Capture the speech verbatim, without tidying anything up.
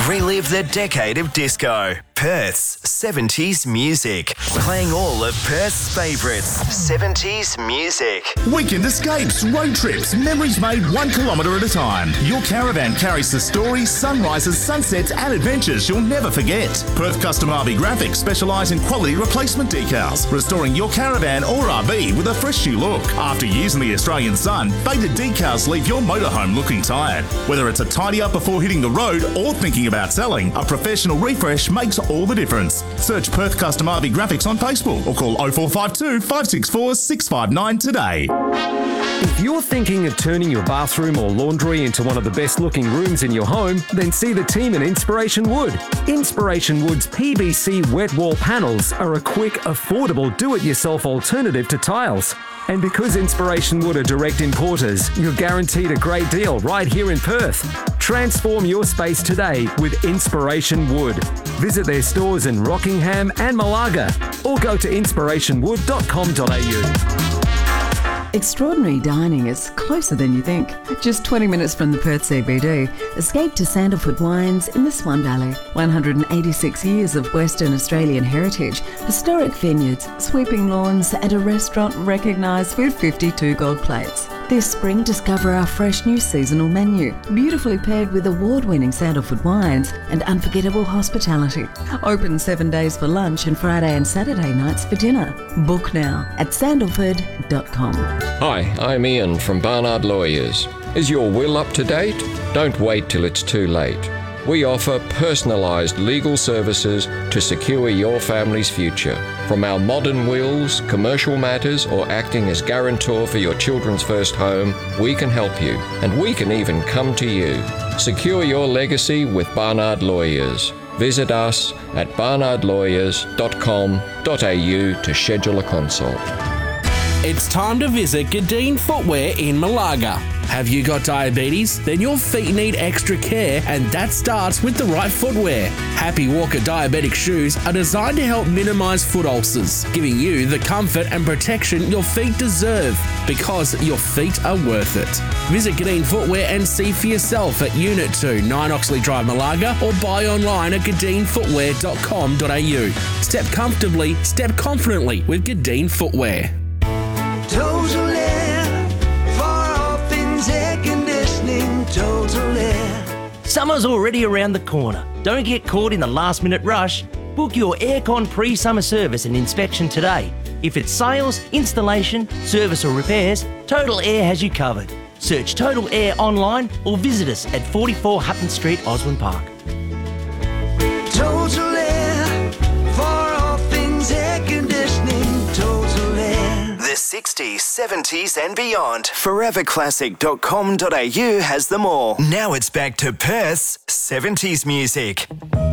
Relive the decade of disco. Perth's seventies music. Playing all of Perth's favourites. seventies music. Weekend escapes, road trips, memories made one kilometre at a time. Your caravan carries the stories, sunrises, sunsets and adventures you'll never forget. Perth Custom R V Graphics specialise in quality replacement decals, restoring your caravan or R V with a fresh new look. After years in the Australian sun, faded decals leave your motorhome looking tired. Whether it's a tidy up before hitting the road or thinking about selling, a professional refresh makes all the difference. Search Perth Custom R V Graphics on Facebook or call oh four five two, five six four, six five nine today. If you're thinking of turning your bathroom or laundry into one of the best looking rooms in your home, then see the team at Inspiration Wood. Inspiration Wood's P V C wet wall panels are a quick, affordable do-it-yourself alternative to tiles. And because Inspiration Wood are direct importers, you're guaranteed a great deal right here in Perth. Transform your space today with Inspiration Wood. Visit their stores in Rockingham and Malaga or go to inspiration wood dot com dot a u. Extraordinary dining is closer than you think. Just twenty minutes from the Perth C B D, escape to Sandalwood Wines in the Swan Valley. one hundred eighty-six years of Western Australian heritage, historic vineyards, sweeping lawns and a restaurant recognised with fifty-two gold plates. This spring, discover our fresh new seasonal menu, beautifully paired with award-winning Sandalwood wines and unforgettable hospitality. Open seven days for lunch and Friday and Saturday nights for dinner. Book now at sandalwood dot com. Hi, I'm Ian from Barnard Lawyers. Is your will up to date? Don't wait till it's too late. We offer personalised legal services to secure your family's future. From our modern wills, commercial matters, or acting as guarantor for your children's first home, we can help you. And we can even come to you. Secure your legacy with Barnard Lawyers. Visit us at barnard lawyers dot com dot a u to schedule a consult. It's time to visit Gadeen Footwear in Malaga. Have you got diabetes? Then your feet need extra care, and that starts with the right footwear. Happy Walker diabetic shoes are designed to help minimise foot ulcers, giving you the comfort and protection your feet deserve, because your feet are worth it. Visit Gadeen Footwear and see for yourself at Unit two, nine Oxley Drive, Malaga, or buy online at gadeen footwear dot com dot a u. Step comfortably, step confidently with Gadeen Footwear. Total Air, for all things air conditioning, Total Air. Summer's already around the corner. Don't get caught in the last minute rush. Book your aircon pre-summer service and inspection today. If it's sales, installation, service or repairs, Total Air has you covered. Search Total Air online or visit us at forty-four Hutton Street, Osborne Park. Total Air, for all things air conditioning, Total Air. The sixties, seventies and beyond. forever classic dot com dot a u has them all. Now it's back to Perth's seventies music.